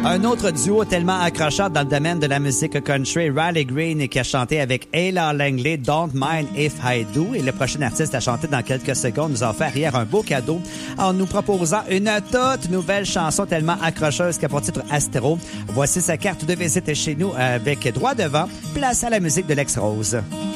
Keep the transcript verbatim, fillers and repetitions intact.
Un autre duo tellement accrocheur dans le domaine de la musique country, Riley Green, qui a chanté avec Ayla Langley, Don't Mind If I Do. Et le prochain artiste à chanter dans quelques secondes nous a offert hier un beau cadeau en nous proposant une toute nouvelle chanson tellement accrocheuse qui a pour titre Astro. Voici sa carte de visite chez nous avec droit devant, place à la musique de Lex Rose.